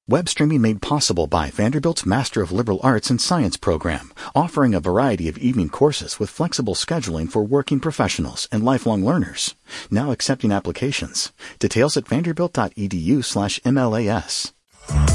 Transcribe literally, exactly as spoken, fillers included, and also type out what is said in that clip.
Web streaming made possible by Vanderbilt's Master of Liberal Arts and Science program, offering a variety of evening courses with flexible scheduling for working professionals and lifelong learners. Now accepting applications. Details at vanderbilt.edu slash MLS.